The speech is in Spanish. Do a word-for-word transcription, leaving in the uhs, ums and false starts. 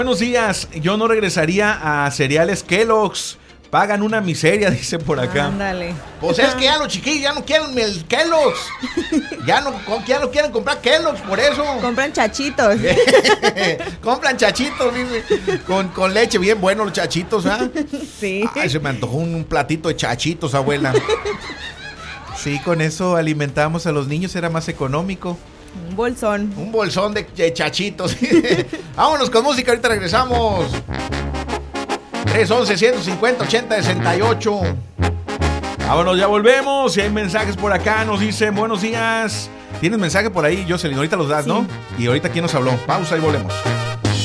Buenos días, yo no regresaría a cereales Kellogg's. Pagan una miseria, dice por acá. Ándale. Pues es que ya los chiquillos ya no quieren el Kellogg's. Ya no, ya no quieren comprar Kellogg's, por eso. Compran chachitos. Compran chachitos, con, con leche, bien buenos los chachitos, ¿ah? Sí. Ay, se me antojó un platito de chachitos, abuela. Sí, con eso alimentamos a los niños, era más económico. Un bolsón. Un bolsón de, de chachitos. Vámonos con música, ahorita regresamos. tres once, ciento cincuenta, ochenta, sesenta y ocho. Vámonos, ya volvemos. Si hay mensajes por acá, nos dicen buenos días. ¿Tienes mensaje por ahí, Jocelyn? Ahorita los das, sí. ¿No? Y ahorita, ¿quién nos habló? Pausa y volvemos.